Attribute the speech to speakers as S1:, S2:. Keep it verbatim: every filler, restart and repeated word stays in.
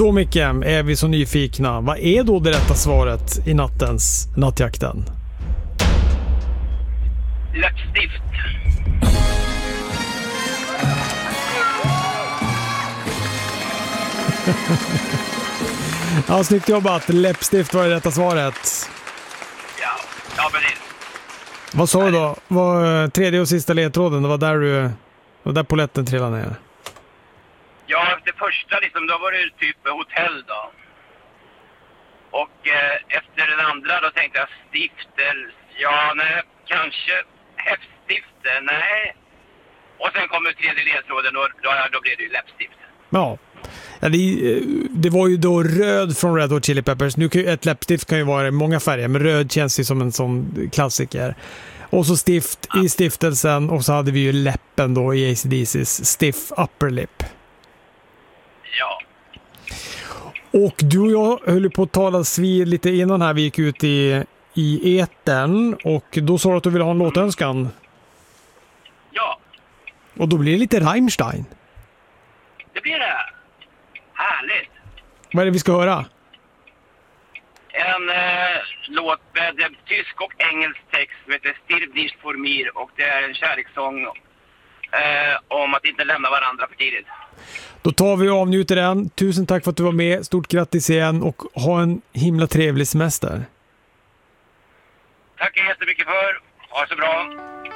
S1: Då Micke, är vi så nyfikna. Vad är då det rätta svaret i nattens nattjakten?
S2: Läppstift.
S1: Ja, snyggt jobbat. Läppstift var det rätta svaret.
S2: Ja, ja precis.
S1: Vad sa du då? Var tredje och sista ledtråden? Det var där du... Det var där poletten trillade ner.
S2: Ja, det första liksom, då var det typ hotell då. Och eh, efter den andra då tänkte jag stiftel. Ja, nej, kanske häftstifte, nej. Och sen kommer tredje ledtråden och då, då blev det ju läppstift.
S1: Ja. Ja, det, det var ju då röd från Red Hot Chili Peppers. Nu kan ju, ett läppstift kan ju vara i många färger, men röd känns ju som en sån klassiker. Och så stift ja. i stiftelsen, och så hade vi ju läppen då i A C D C's Stiff Upper Lip.
S2: Ja.
S1: Och du och jag höll på att talas vid lite innan här vi gick ut i, i etern, och då sa du att du ville ha en mm. låtönskan.
S2: Ja.
S1: Och då blir det lite Rammstein.
S2: Det blir det. Härligt.
S1: Vad är det vi ska höra?
S2: En eh, låt med eh, tysk och engelsk text som heter Stirb nicht vor mir, och det är en kärlekssång eh, om att inte lämna varandra för tidigt.
S1: Då tar vi och avnjuter den. Tusen tack för att du var med. Stort grattis igen och ha en himla trevlig semester.
S2: Tack jättemycket för. Ha det så bra.